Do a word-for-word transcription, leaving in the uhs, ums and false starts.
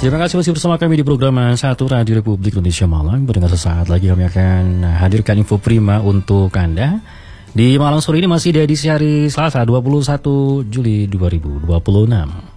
Terima kasih masih bersama kami di program Satu Radio Republik Indonesia Malang. Berdengar sesaat lagi kami akan hadirkan info prima untuk Anda. Di malam sore ini masih di edisi hari Selasa dua puluh satu Juli dua ribu dua puluh enam.